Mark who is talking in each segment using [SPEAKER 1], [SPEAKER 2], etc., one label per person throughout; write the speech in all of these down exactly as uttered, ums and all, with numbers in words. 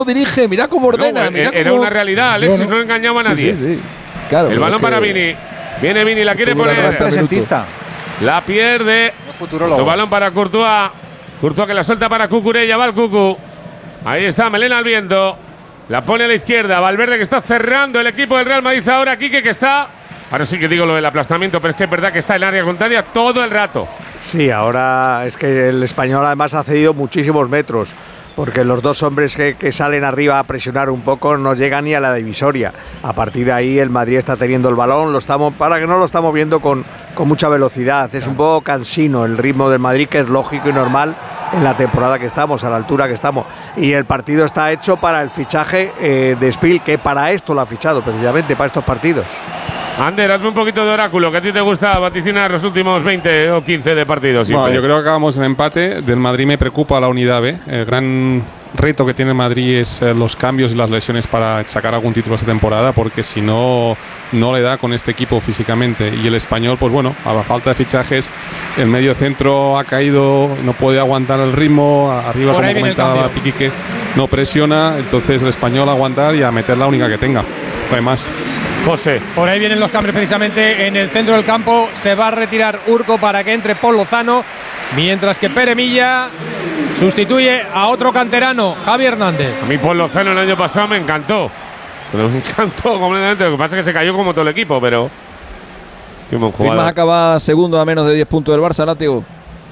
[SPEAKER 1] dirige, mira cómo ordena.
[SPEAKER 2] No,
[SPEAKER 1] mira
[SPEAKER 2] era
[SPEAKER 1] cómo...
[SPEAKER 2] una realidad, Alexis, no, no. no engañaba a nadie.
[SPEAKER 1] Sí, sí, sí. Claro,
[SPEAKER 2] el balón
[SPEAKER 1] es
[SPEAKER 2] para
[SPEAKER 1] que
[SPEAKER 2] Vini. Viene Vini, la quiere poner.
[SPEAKER 3] Presentista.
[SPEAKER 2] La pierde. Tu balón para Courtois. Courtois que la suelta para Cucurella. Va el Cucu. Ahí está Melena al viento. La pone a la izquierda. Valverde que está cerrando el equipo del Real Madrid ahora. Quique que está. Ahora sí que digo lo del aplastamiento, pero es que es verdad que está en área contraria todo el rato.
[SPEAKER 4] Sí, ahora es que el español además ha cedido muchísimos metros, porque los dos hombres que, que salen arriba a presionar un poco no llegan ni a la divisoria. A partir de ahí el Madrid está teniendo el balón, lo estamos, para que no lo estamos viendo con, con mucha velocidad. Es un poco cansino el ritmo del Madrid, que es lógico y normal en la temporada que estamos, a la altura que estamos. Y el partido está hecho para el fichaje eh, de Spiel, que para esto lo ha fichado, precisamente para estos partidos.
[SPEAKER 2] Ander, hazme un poquito de oráculo, que a ti te gusta vaticinar los últimos veinte o quince de partidos.
[SPEAKER 5] Bueno, yo creo que acabamos en empate. Del Madrid me preocupa la unidad B. El gran reto que tiene el Madrid es eh, los cambios y las lesiones para sacar algún título esta temporada, porque si no, no le da con este equipo físicamente. Y el español, pues bueno, a la falta de fichajes, el medio centro ha caído, no puede aguantar el ritmo. Arriba, como comentaba Piquique, no presiona. Entonces el español a aguantar y a meter la única que tenga. Además.
[SPEAKER 2] José.
[SPEAKER 6] Por ahí vienen los cambios precisamente en el centro del campo. Se va a retirar Urco para que entre Paul Lozano, mientras que Pere Milla sustituye a otro canterano, Javi Hernández.
[SPEAKER 2] A mí Paul Lozano el año pasado me encantó. Pero me encantó completamente. Lo que pasa es que se cayó como todo el equipo, pero…
[SPEAKER 1] ¿Firmas acaba segundo a menos de diez puntos del Barça, Látigo?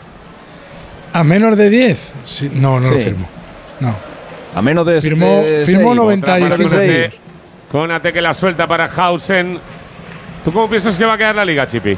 [SPEAKER 7] ¿A menos de diez? Sí, no, no sí. lo firmo. No.
[SPEAKER 1] A menos de…
[SPEAKER 7] Firmó,
[SPEAKER 1] de
[SPEAKER 7] firmó noventa y cinco.
[SPEAKER 2] Conate que la suelta para Hausen. ¿Tú cómo piensas que va a quedar la liga, Chipi?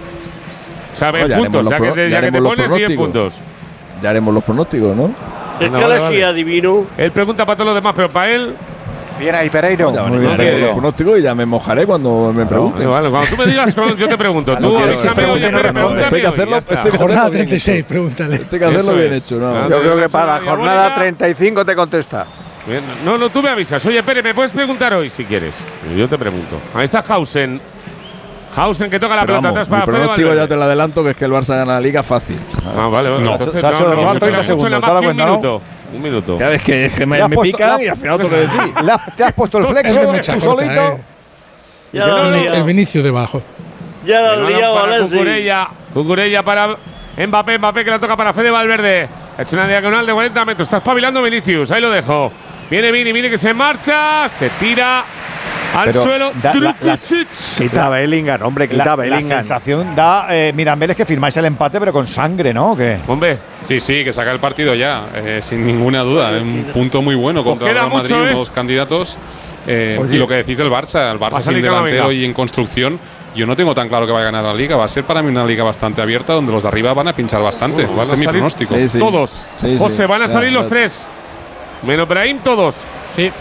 [SPEAKER 2] O sea, veinte no, puntos, ya, pro, que, ya, ya que te pones diez puntos.
[SPEAKER 1] Ya haremos los pronósticos, ¿no?
[SPEAKER 8] Es que le sí adivino.
[SPEAKER 2] Él pregunta para todos los demás, pero para él…
[SPEAKER 3] Bien ahí, Pereiro.
[SPEAKER 1] No, Muy bien, bien. Los pronósticos y ya me mojaré cuando me pregunten.
[SPEAKER 2] No, vale, cuando tú me digas, yo te pregunto. Tú avísame, oye, pregúntame.
[SPEAKER 1] Estoy que hacerlo.
[SPEAKER 7] Jornada treinta y seis, pregúntale.
[SPEAKER 1] Estoy que hacerlo bien hecho. No.
[SPEAKER 4] Yo creo que para la jornada treinta y cinco te contesta.
[SPEAKER 2] Bien. No, no, tú me avisas. Oye, Pere, ¿me puedes preguntar hoy si quieres? Yo te pregunto. Ahí está Hausen. Hausen que toca la pelota atrás para Fede Valverde.
[SPEAKER 1] Mi pronóstico ya te lo adelanto, que es que el Barça gana la Liga fácil.
[SPEAKER 2] Ah, vale, vale.
[SPEAKER 3] No,
[SPEAKER 2] entonces,
[SPEAKER 3] Sacho,
[SPEAKER 2] no, no, no,
[SPEAKER 3] treinta segundos.
[SPEAKER 2] Nada más que un minuto. Un minuto.
[SPEAKER 1] Ya ves que, que me, me
[SPEAKER 3] puesto,
[SPEAKER 1] pican
[SPEAKER 3] la,
[SPEAKER 1] y al final tengo que decir.
[SPEAKER 3] La, te has puesto el flexo tú solito.
[SPEAKER 7] Eh. Ya no, el, el Vinicius debajo.
[SPEAKER 8] Ya lo han liado,
[SPEAKER 2] para Cucurella. Cucurella para Mbappé. Mbappé que la toca para Fede Valverde. Ha hecho una diagonal de cuarenta metros. Está espabilando Vinicius. Ahí lo dejo. Viene Vini, Vini que se marcha. Se tira al
[SPEAKER 3] Pero
[SPEAKER 2] suelo.
[SPEAKER 3] Da, la, la,
[SPEAKER 4] quita Bellingham, hombre, quita
[SPEAKER 3] la,
[SPEAKER 4] Bellingham.
[SPEAKER 3] La sensación da, eh, Mirambel, es que firmáis el empate, pero con sangre, ¿no? ¿O qué?
[SPEAKER 2] Hombre.
[SPEAKER 5] Sí, sí, que saca el partido ya, eh, sin ninguna duda. Es un punto muy bueno contra el Real Madrid,
[SPEAKER 2] mucho, ¿eh?
[SPEAKER 5] Los candidatos. Eh, y lo que decís del Barça, el Barça sin delantero y en construcción. Yo no tengo tan claro que va a ganar la Liga. Va a ser para mí una Liga bastante abierta, donde los de arriba van a pinchar bastante. Uh, este es mi pronóstico.
[SPEAKER 2] Sí, sí. Todos. Sí, José, sí. van a salir claro, los claro. tres. Menos Brahim, todos.
[SPEAKER 6] Sí.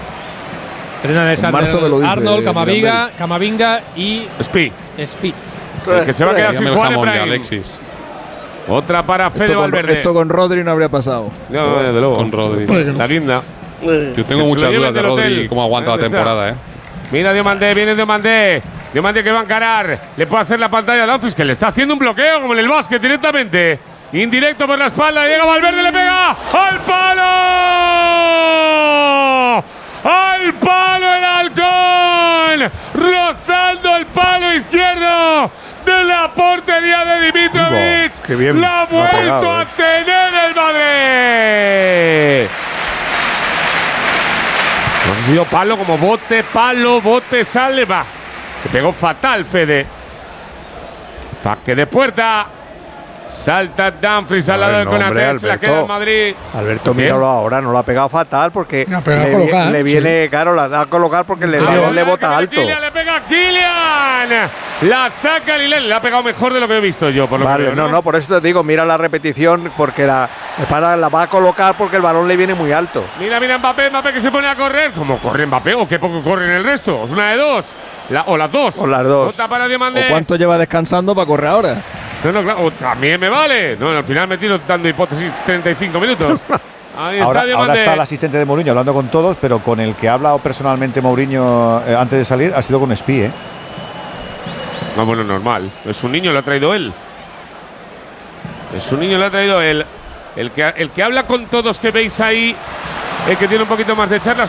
[SPEAKER 6] Arnold, Arnold Camavinga, Camavinga y
[SPEAKER 2] Spi.
[SPEAKER 6] Spi.
[SPEAKER 2] El que se va a quedar sin jugar es Brahim.
[SPEAKER 5] Alexis.
[SPEAKER 2] Otra para Fede
[SPEAKER 1] esto
[SPEAKER 2] Valverde.
[SPEAKER 1] Con, esto con Rodri no habría pasado.
[SPEAKER 2] No, no, de luego.
[SPEAKER 5] Con Rodri.
[SPEAKER 2] La guinda.
[SPEAKER 5] Yo tengo muchas dudas de Rodri y cómo aguanta la temporada, ¿eh?
[SPEAKER 2] Mira Diomandé, viene Diomandé. Diomandé que va a encarar. Le puede hacer la pantalla a Dumfries, que le está haciendo un bloqueo como en el básquet directamente. Indirecto por la espalda. Llega Valverde, le pega. ¡Al palo! ¡Al palo el halcón! Rozando el palo izquierdo de la portería de Dimitrovic.
[SPEAKER 4] Qué bien,
[SPEAKER 2] la ha vuelto pegado, a eh. tener el Madrid. No ha sido palo como bote, palo, bote, sale, va. Se pegó fatal, Fede. Paque de puerta. Salta Dumfries al lado del Konaté, se la queda en Madrid.
[SPEAKER 4] Alberto, míralo ahora, no lo ha pegado fatal porque
[SPEAKER 7] no,
[SPEAKER 4] le,
[SPEAKER 7] colocar,
[SPEAKER 4] le viene,
[SPEAKER 7] sí.
[SPEAKER 4] claro, la da a colocar porque le,
[SPEAKER 2] ah,
[SPEAKER 4] le bota alto.
[SPEAKER 2] Kylian, le pega a Kylian. La saca Lilel, le ha pegado mejor de lo que he visto yo. Por lo
[SPEAKER 4] vale,
[SPEAKER 2] que veo,
[SPEAKER 4] no,
[SPEAKER 2] ¿no?
[SPEAKER 4] no, por eso te digo, mira la repetición porque la, para, la va a colocar porque el balón le viene muy alto.
[SPEAKER 2] Mira, mira Mbappé, Mbappé que se pone a correr. ¿Cómo corre Mbappé? ¿O qué poco corre en el resto? ¿Es una de dos? La, o las dos.
[SPEAKER 4] O las dos.
[SPEAKER 2] Otra para Diomandé.
[SPEAKER 1] ¿O cuánto lleva descansando para correr ahora?
[SPEAKER 2] No, no, claro. O también me vale. No, al final me tiro dando hipótesis treinta y cinco minutos. Ahí
[SPEAKER 3] ahora,
[SPEAKER 2] está
[SPEAKER 3] ahora está el asistente de Mourinho hablando con todos, pero con el que ha hablado personalmente Mourinho eh, antes de salir ha sido con Spi, ¿eh?
[SPEAKER 2] No, bueno, normal. Es un niño, lo ha traído él. Es un niño, lo ha traído él. El que, el que habla con todos que veis ahí el que tiene un poquito más de charlas.